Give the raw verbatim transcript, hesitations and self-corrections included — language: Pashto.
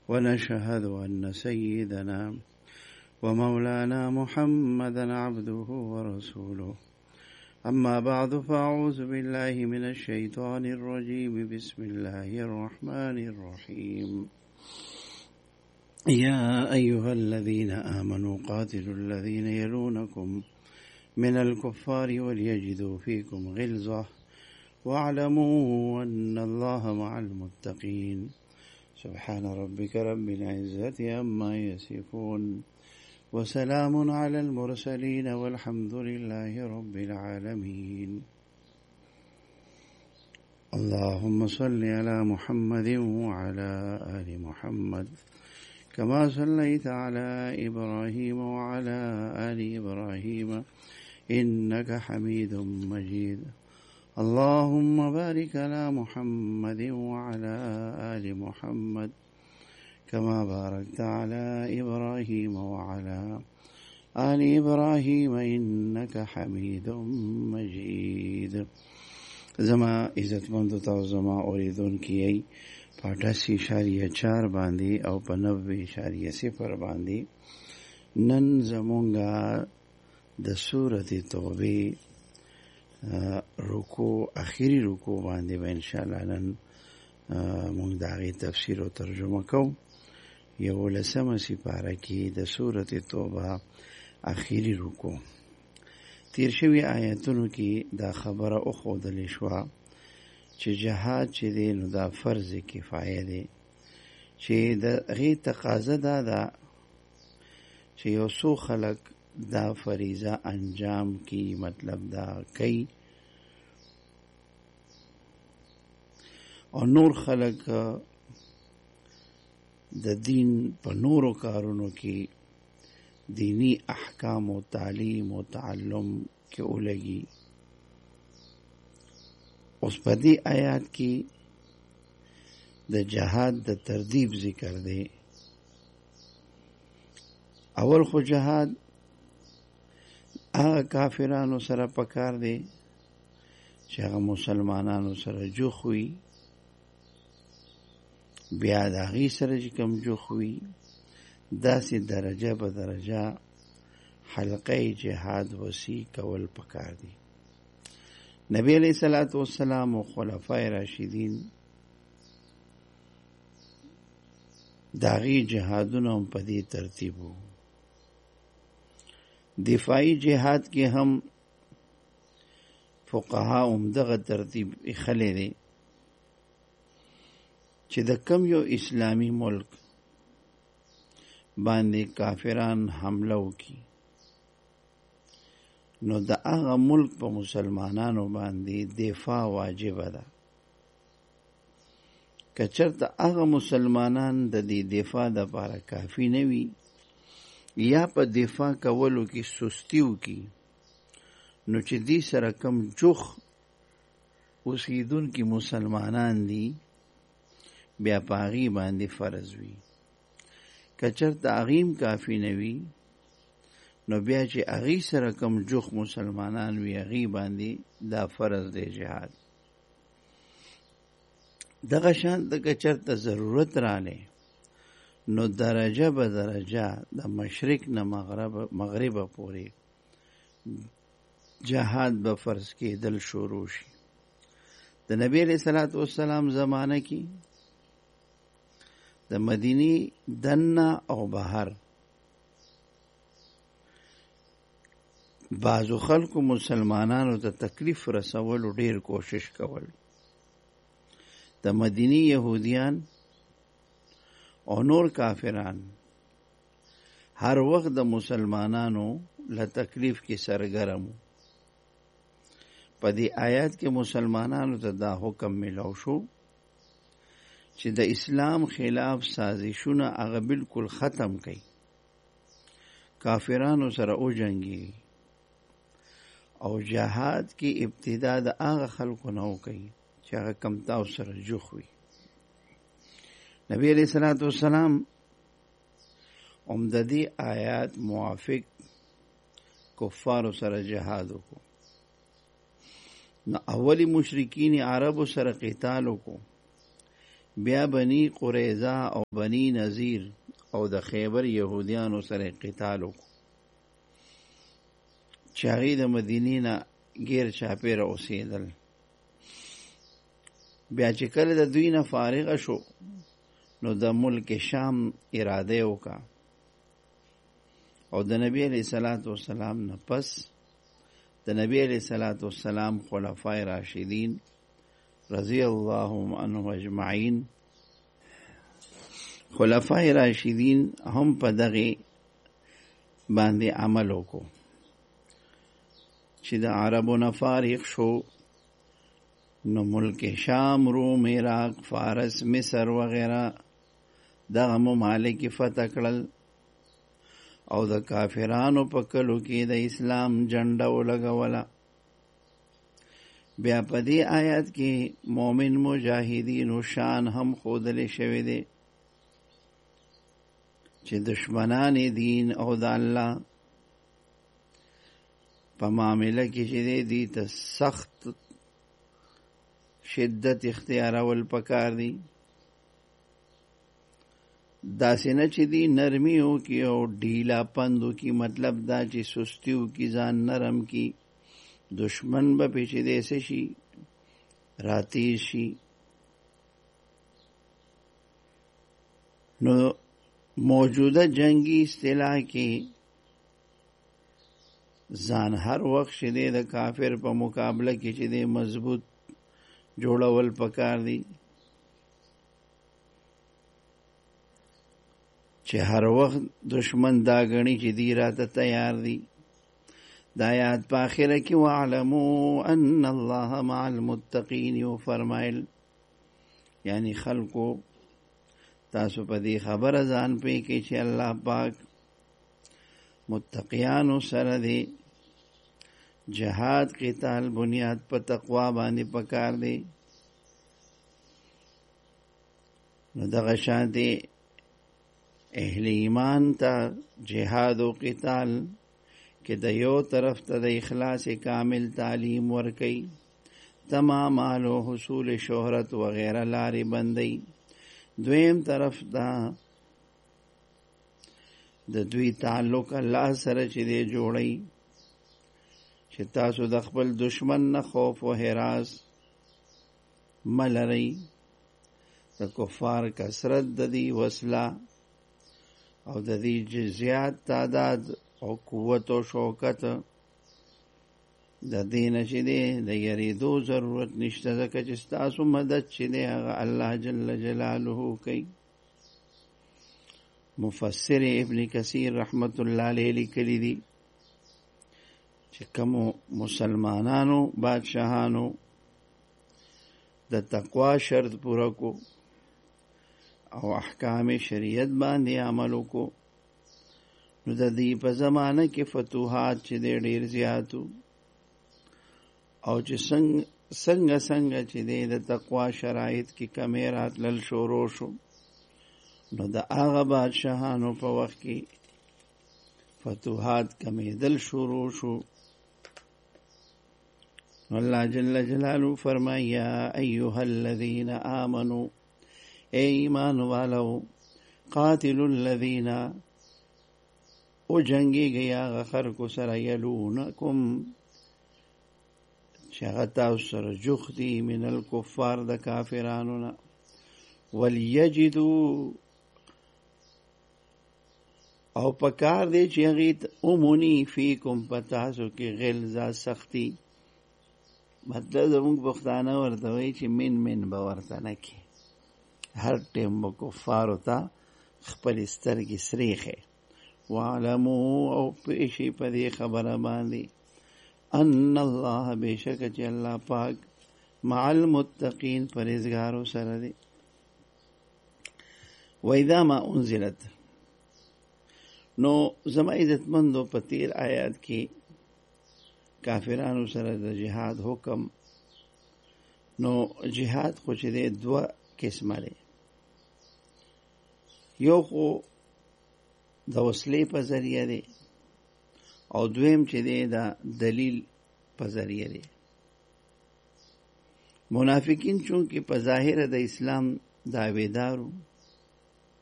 ونشهد أن سيدنا ومولانا محمدا عبده ورسوله. أما بعد فأعوذ بالله من الشيطان الرجيم. بسم الله الرحمن الرحيم. يا أيها الذين آمنوا قاتلوا الذين يلونكم من الكفار وليجدوا فيكم غلظة واعلموا أن الله مع المتقين. سبحان ربك رب العزة عما يصفون وسلام على المرسلين والحمد لله رب العالمين. اللهم صل على محمد وعلى آل محمد كما صليت على إبراهيم وعلى آل إبراهيم إنك حميد مجيد. اللهم بارك على محمد وعلى آل محمد كما باركت على إبراهيم وعلى آل إبراهيم إنك حميد مجيد. زما عزت مند تو زما اوریدون کی په اٹھاسی اشاریه چار باندې او په نوے اشاریه صفر باندې نن زمونږه د سورۃ توبه رکو اخیری رکو باندې به ان شاء الله نن مونږ دغه تفسیر او ترجمه کوو. یو لسمه سپاره کې د سورۃ توبه اخیری رکو تیر شوی آیاتونو کې دا خبره او خودل شو چې جهاد چې دی نو دا فرض کفایه دی، چې د غي تقاضا دا ده چې یو څو خلک دا فریضه انجام کی، مطلب دا کوي او نور خلک د دین په نورو کارونو کې دینی احکام و تعلیم و تعلم کې ولګي. اوس په دې آیات کې د جهاد د ترتیب ذکر دی. اول خو جهاد هغه کافرانو سره پکار دی چې هغه مسلمانانو سره جوخ وي، بیا د هغې سره چې کوم جوخ وي داسې درجه به درجه حلقه جهاد وسیع کول پکار دی. نبی علیہ الصلوۃ والسلام او خلفای راشدین داغي جهادونه په دې ترتیب وو. دفاعی جهاد کې هم فقها هم دغه ترتیب اخلي دي چې د کم یو اسلامی ملک باندې کافران حمله وکړي نو د هغه ملک په مسلمانانو باندې دفاع واجب ده. که چېرته هغه مسلمانان د دې دفاع دپاره کافي نه وي یا په دفاع کولو کې سستی وکړي نو چې دې سره کم جوخ اوسیدونکي مسلمانان دي بیا په هغې باندې فرض وي. که چېرته هغې کافي نه وي نو بیا چې هغې سره کم جوخ مسلمانان وي هغې باندې دا فرض دی جهاد. دغه شان د که چېرته ضرورت رالی نو درجه به درجه د مشرق نه مغرب مغربه پورې جهاد به فرض کېدل شروع شي. د نبی علیہ الصلوۃ والسلام زمانه کې د مدینی دنه او بهر بعضو خلکو مسلمانانو ته تکلیف رسولو ډیر کوشش کول. د مدینی یهودیان او نور کافران هر وخت د مسلمانانو له تکلیف کې سرګرم. په دې آیات کې مسلمانانو ته دا حکم ملو شو چې د اسلام خلاف سازشونه هغه بالکل ختم کړي، کافرانو سره او جنگي او جهاد کې ابتدا د هغه خلکو نه وکړي چې هغه کم تاو سره جوخ وي. نبی علیہ الصلوۃ والسلام هم د دې آیات موافق کفارو سره جهاد وکړو. نو اولی مشرکین عربو سره قتال وکړو بیا بنی قریظه او بنی نذیر او د خیبر يهوديانو سره قتال وکړو چې هغه د مدینې نه غیر چاپیره اوسېدل. بیا چې کله د دوی نه فارغ شو نو د ملک شام اراده وکړه او د نبی علیہ الصلوۃ والسلام نه پس د نبی علیہ الصلوۃ والسلام خلفای راشدین رضی الله عنهم اجمعین خلفای راشدین هم په دغه باندې عمل وکړو چې د عربو نه فارغ شو نو ملک شام، روم، عراق، فارس، مصر وغیرہ دغه ممالک فتح کړل او د کافرانو په کلو کې د اسلام جنډه ولګوله. بیا په دې آیات کې مؤمن مجاهدینو شان هم ښودلی شوی دی چې دشمنان دین او د الله په معامله کې چې دی ته سخت شدت اختیارول پکار دی. داسې نه چې دی نرمیو کې او ډیلا پندو کې، مطلب دا چې سستیو کې ځان نرم کې، دشمن به پیچې دی څه شي راتیر شي. نو موجوده جنگی اصطلاح کې ځان هر وخت چې دی د کافر په مقابله کې چې دی مضبوط جوړول پکار دی چې هر وخت دشمن دا غني چې دی راته تیار دی. دا آیات په آخره کې وَاعْلَمُوا أَنَّ اللَّهَ مَعَ الْمُتَّقِينَ یو فرمایل، یعنی خلقو تاسو په دې خبره ځان پوهی کې چې الله پاک متقیانو سره دی. جهاد قتال بنیاد په تقوا باندې پکار دی. نو دغه شانتي اهل ایمان ته جهاد او قتال کې د یو طرف ته د اخلاص کامل تعلیم ورکي، تمام مالو حصول شهرت وغیرہ لارې بندي. دویم طرف ته د دوی تعلق الله سره چې دی جوړي چې تاسو د خپل دشمن نه خوف او هراس ملري. د کفار کثرت د دې وسله او د دې زیات تعداد او قوت او شوکت د دې نشي دی د یریدو ضرورت نشته، ځکه چې تاسو مدد چې دی هغه الله جل جلاله کوي. مفسر ابن کثیر رحمت الله علیه لیکلی دی چې کوم مسلمانانو بادشاہانو د تقوا شرط پوره کو او احکام شریعت باندې عمل وکړو نو د دې په زمانه کې فتوحات چې ډېر زیاتو او چې څنګه څنګه څنګه چې د تقوا شرایط کې کمی راتلل شروع شو نو د هغه بادشاہانو په وخت کې فتوحات کمیدل شروع شو. اللہ جل جلالہ فرمایا یا ایها الذین آمنوا، اے ایمان والو، قاتلوا الذین، او جنگی گیا غخر کو سر یلونکم چغتا سر جختی من الکفار د کافرانونا، ولیجدو او پکار دے چیغیت امونی فیکم پتاسو کی غلظہ سختی. مطلب زمونږ پښتانه ورته وایي چې من من به ورته نه کې، هر ټیم به کفارو ته خپلې سترګې سریښې. واعلموا او پېښې په دې خبره باندې ان الله بېشکه چې الله پاک مع المتقین پرهیزګارو سره دی. وإذا ما انزلت، نو زما عزتمندو په تیر آیات کې کافرانو سره د جهاد حکم، نو جهاد خو چې دی دوه قسمه دی، یو خو د وسلې په ذریعه دی او دویم چې دی د دلیل په ذریعه دی. منافقین چونکې په ظاهر د اسلام دعویدارو